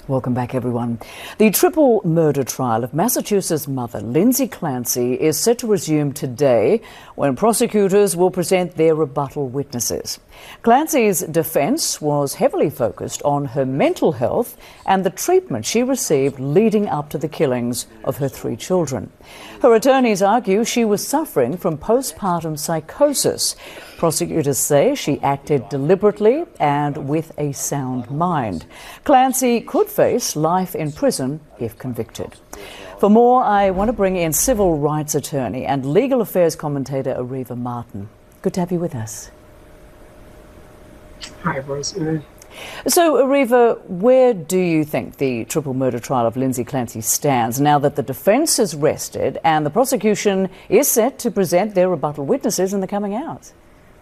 Welcome back, everyone. The triple murder trial of Massachusetts mother Lindsay Clancy is set to resume today when prosecutors will present their rebuttal witnesses. Clancy's defence was heavily focused on her mental health and the treatment she received leading up to the killings of her 3 children. Her attorneys argue she was suffering from postpartum psychosis. Prosecutors say she acted deliberately and with a sound mind. Clancy could face life in prison if convicted. For more, I want to bring in civil rights attorney and legal affairs commentator Areva Martin. Good to have you with us. Hi, Rosemary. So, Areva, where do you think the triple murder trial of Lindsay Clancy stands now that the defence has rested and the prosecution is set to present their rebuttal witnesses in the coming hours?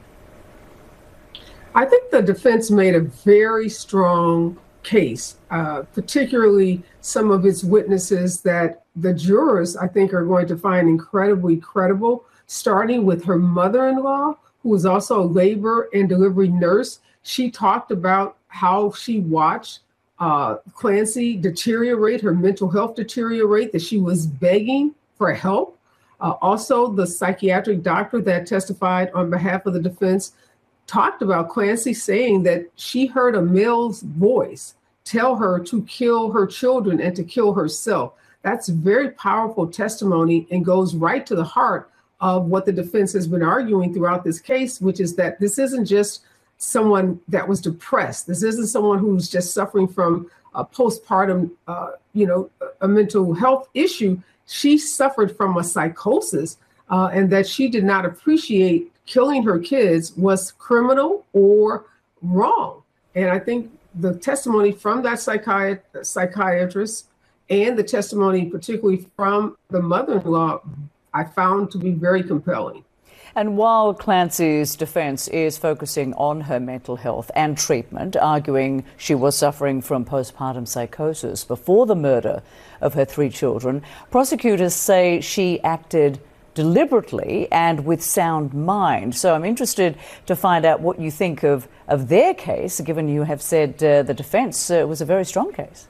I think the defense made a very strong case, particularly some of its witnesses that the jurors, I think, are going to find incredibly credible, starting with her mother-in-law, who was also a labor and delivery nurse. She talked about how she watched Clancy deteriorate, her mental health deteriorate, that she was begging for help. Also, the psychiatric doctor that testified on behalf of the defense talked about Clancy saying that she heard a male's voice tell her to kill her children and to kill herself. That's very powerful testimony and goes right to the heart of what the defense has been arguing throughout this case, which is that this isn't just someone that was depressed. This isn't someone who's just suffering from a postpartum, a mental health issue. She suffered from a psychosis, and that she did not appreciate killing her kids was criminal or wrong. And I think the testimony from that psychiatrist and the testimony particularly from the mother-in-law, I found to be very compelling. And while Clancy's defence is focusing on her mental health and treatment, arguing she was suffering from postpartum psychosis before the murder of her 3 children, prosecutors say she acted deliberately and with sound mind. So I'm interested to find out what you think of their case, given you have said the defence was a very strong case.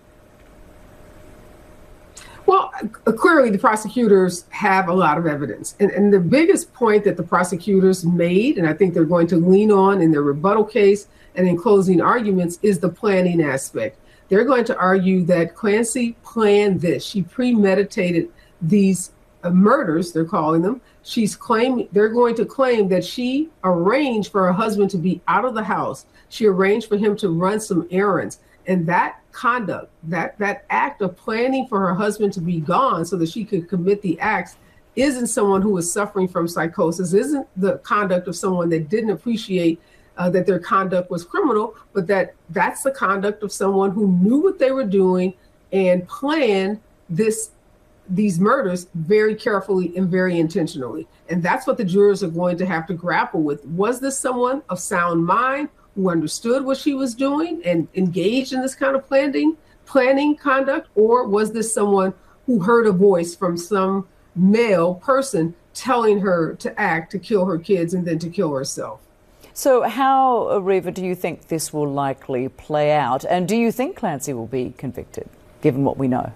Well, clearly the prosecutors have a lot of evidence. And the biggest point that the prosecutors made, and I think they're going to lean on in their rebuttal case and in closing arguments, is the planning aspect. They're going to argue that Clancy planned this. She premeditated these murders, they're calling them. They're going to claim that she arranged for her husband to be out of the house. She arranged for him to run some errands. And that conduct, that act of planning for her husband to be gone so that she could commit the acts, isn't someone who is suffering from psychosis, isn't the conduct of someone that didn't appreciate that their conduct was criminal, but that's the conduct of someone who knew what they were doing and planned these murders very carefully and very intentionally. And that's what the jurors are going to have to grapple with. Was this someone of sound mind who understood what she was doing and engaged in this kind of planning conduct? Or was this someone who heard a voice from some male person telling her to act, to kill her kids and then to kill herself? So how, Areva, do you think this will likely play out? And do you think Clancy will be convicted, given what we know?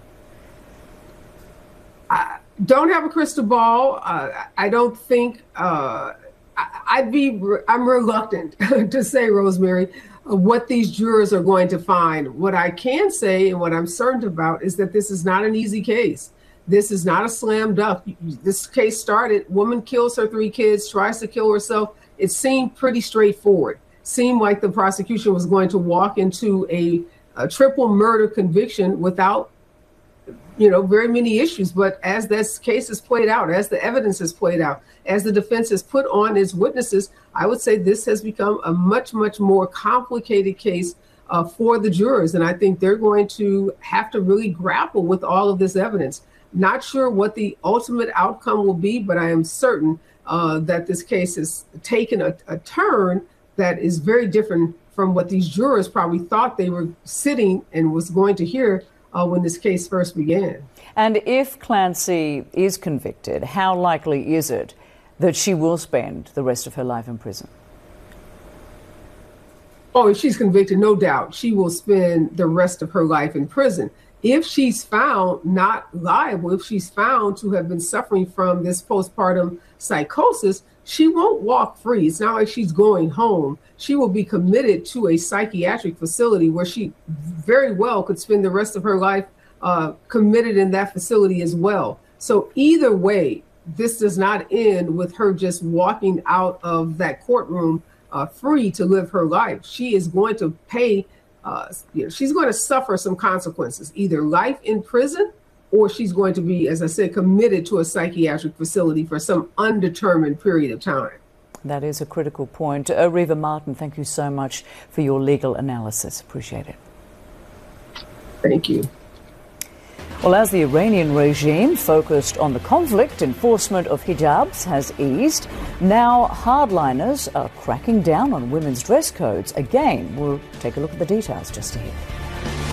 I don't have a crystal ball. I don't think I'm reluctant to say, Rosemary, what these jurors are going to find. What I can say and what I'm certain about is that this is not an easy case. This is not a slam dunk. This case started, woman kills her 3 kids, tries to kill herself. It seemed pretty straightforward. Seemed like the prosecution was going to walk into a triple murder conviction without very many issues. But as this case has played out, as the evidence has played out, as the defense has put on its witnesses, I would say this has become a much, much more complicated case for the jurors. And I think they're going to have to really grapple with all of this evidence. Not sure what the ultimate outcome will be, but I am certain that this case has taken a turn that is very different from what these jurors probably thought they were sitting and was going to hear when this case first began. And if Clancy is convicted, how likely is it that she will spend the rest of her life in prison? Oh, if she's convicted, no doubt, she will spend the rest of her life in prison. If she's found not liable, if she's found to have been suffering from this postpartum psychosis, she won't walk free. It's not like she's going home. She will be committed to a psychiatric facility where she very well could spend the rest of her life committed in that facility as well. So either way, this does not end with her just walking out of that courtroom free to live her life. She is going to pay, she's going to suffer some consequences, either life in prison, or she's going to be, as I said, committed to a psychiatric facility for some undetermined period of time. That is a critical point. Reva Martin, thank you so much for your legal analysis. Appreciate it. Thank you. Well, as the Iranian regime focused on the conflict, enforcement of hijabs has eased. Now hardliners are cracking down on women's dress codes. Again, we'll take a look at the details just ahead.